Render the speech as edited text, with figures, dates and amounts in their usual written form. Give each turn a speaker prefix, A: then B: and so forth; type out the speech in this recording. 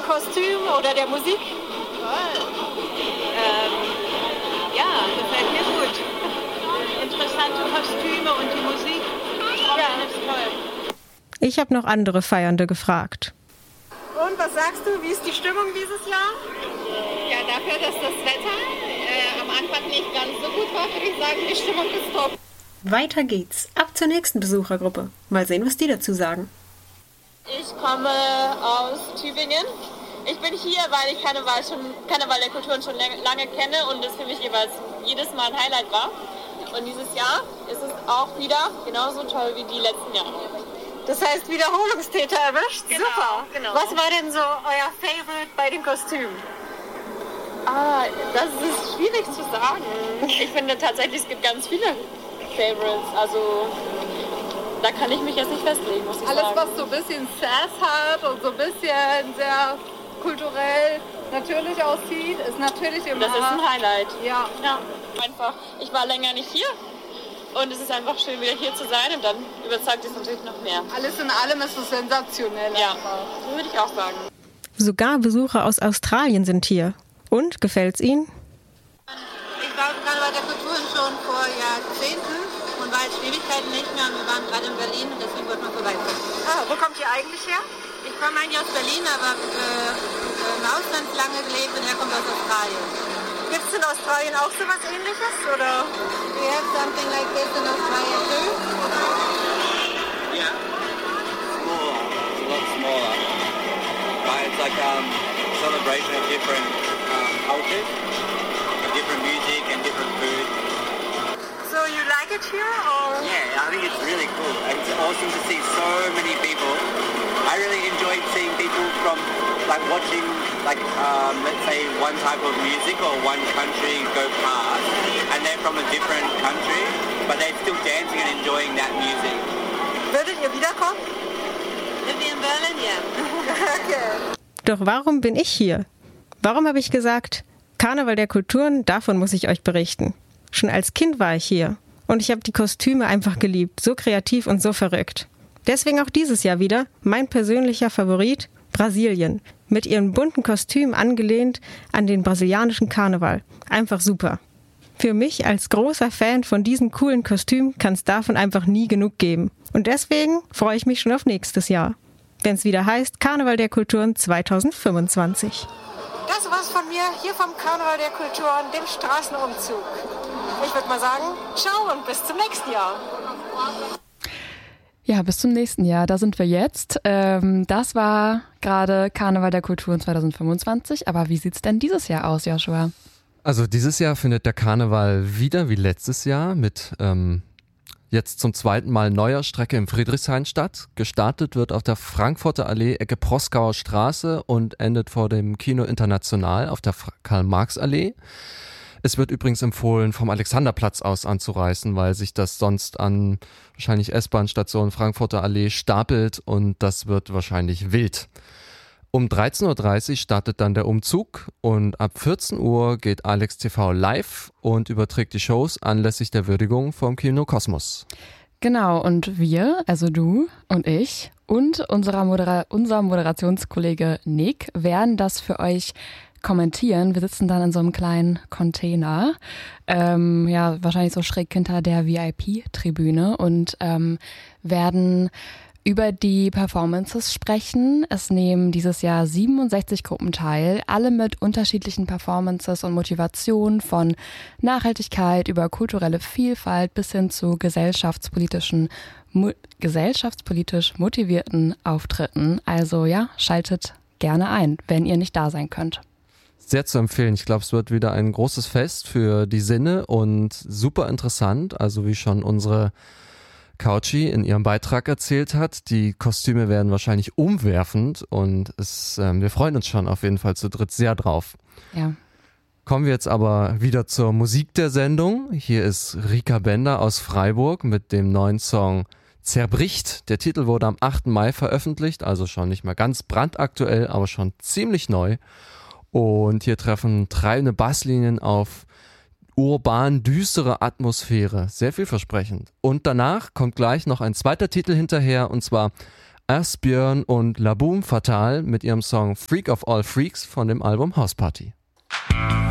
A: Kostüm oder der Musik?
B: Toll. Ja, gefällt mir gut. Interessante Kostüme und die Musik. Ja, ist toll.
C: Ich habe noch andere Feiernde gefragt.
A: Und was sagst du, wie ist die Stimmung dieses Jahr?
B: Ja, dafür, dass das Wetter am Anfang nicht ganz so gut war, würde ich sagen, die Stimmung ist top.
C: Weiter geht's. Ab zur nächsten Besuchergruppe. Mal sehen, was die dazu sagen.
D: Ich komme aus Tübingen. Ich bin hier, weil ich Karneval der Kulturen schon lange kenne und es für mich jedes Mal ein Highlight war. Und dieses Jahr ist es auch wieder genauso toll wie die letzten Jahre.
A: Das heißt, Wiederholungstäter erwischt?
D: Genau,
A: Super.
D: genau.
A: Was war denn so euer Favorite bei den Kostümen?
D: Das ist schwierig zu sagen. Ich finde tatsächlich, es gibt ganz viele Favorites. Also da kann ich mich jetzt nicht festlegen, muss ich
E: sagen. Alles, was
D: sagen.
E: so ein bisschen Sass hat und so ein bisschen sehr kulturell natürlich aussieht, ist natürlich immer...
D: Das ist ein Highlight.
E: Ja.
D: Einfach, ich war länger nicht hier. Und es ist einfach schön, wieder hier zu sein und dann überzeugt es natürlich noch mehr.
E: Alles in allem ist es sensationell.
D: Ja, so würde ich auch sagen.
C: Sogar Besucher aus Australien sind hier. Und, gefällt's Ihnen?
F: Ich war im Karneval der Kulturen schon vor Jahrzehnten und war jetzt Ewigkeiten nicht mehr. Und wir waren gerade in Berlin und deswegen wollten wir vorbeikommen.
A: Wo kommt ihr eigentlich her?
F: Ich komme eigentlich aus Berlin, aber im Ausland lange gelebt und er kommt aus Australien.
A: Gibt es in Australien auch sowas Ähnliches? Oder?
F: We have something like this in Australia too.
G: Yeah, smaller, it's a lot smaller. But it's like a celebration of different cultures, different music and different food.
A: So you like it here? Or?
G: Yeah, I think it's really cool. It's awesome to see so many people. I really enjoyed seeing people from watching let's say one type of music or one country go past and they're from a different country but they're still dancing and enjoying that music.
A: Würdet ihr wiederkommen?
F: Sind wir in Berlin? Ja.
A: Okay.
C: Doch warum bin ich hier? Warum habe ich gesagt, Karneval der Kulturen, davon muss ich euch berichten. Schon als Kind war ich hier und ich habe die Kostüme einfach geliebt, so kreativ und so verrückt. Deswegen auch dieses Jahr wieder mein persönlicher Favorit, Brasilien. Mit ihren bunten Kostümen angelehnt an den brasilianischen Karneval. Einfach super. Für mich als großer Fan von diesen coolen Kostümen kann es davon einfach nie genug geben. Und deswegen freue ich mich schon auf nächstes Jahr. Wenn es wieder heißt Karneval der Kulturen 2025.
A: Das war's von mir hier vom Karneval der Kulturen, dem Straßenumzug. Ich würde mal sagen, ciao und bis zum nächsten Jahr.
H: Ja, bis zum nächsten Jahr. Da sind wir jetzt. Das war gerade Karneval der Kulturen 2025. Aber wie sieht's denn dieses Jahr aus, Joshua?
I: Also dieses Jahr findet der Karneval wieder wie letztes Jahr mit jetzt zum zweiten Mal neuer Strecke im Friedrichshain statt. Gestartet wird auf der Frankfurter Allee, Ecke Proskauer Straße und endet vor dem Kino International auf der Karl-Marx-Allee. Es wird übrigens empfohlen, vom Alexanderplatz aus anzureisen, weil sich das sonst an wahrscheinlich S-Bahn-Station Frankfurter Allee stapelt und das wird wahrscheinlich wild. Um 13.30 Uhr startet dann der Umzug und ab 14 Uhr geht Alex TV live und überträgt die Shows anlässlich der Würdigung vom Kino Kosmos.
H: Genau, und wir, also du und ich und unser Moderationskollege Nick werden das für euch kommentieren. Wir sitzen dann in so einem kleinen Container, wahrscheinlich so schräg hinter der VIP-Tribüne und werden über die Performances sprechen. Es nehmen dieses Jahr 67 Gruppen teil, alle mit unterschiedlichen Performances und Motivationen von Nachhaltigkeit über kulturelle Vielfalt bis hin zu gesellschaftspolitisch motivierten Auftritten. Also ja, schaltet gerne ein, wenn ihr nicht da sein könnt.
I: Sehr zu empfehlen. Ich glaube, es wird wieder ein großes Fest für die Sinne und super interessant. Also wie schon unsere Couchy in ihrem Beitrag erzählt hat, die Kostüme werden wahrscheinlich umwerfend und wir freuen uns schon auf jeden Fall zu dritt sehr drauf.
H: Ja.
I: Kommen wir jetzt aber wieder zur Musik der Sendung. Hier ist Rika Bender aus Freiburg mit dem neuen Song Zerbricht. Der Titel wurde am 8. Mai veröffentlicht, also schon nicht mehr ganz brandaktuell, aber schon ziemlich neu. Und hier treffen treibende Basslinien auf urban düstere Atmosphäre. Sehr vielversprechend. Und danach kommt gleich noch ein zweiter Titel hinterher, und zwar Asbjörn und La Boom Fatal mit ihrem Song Freak of All Freaks von dem Album House Party.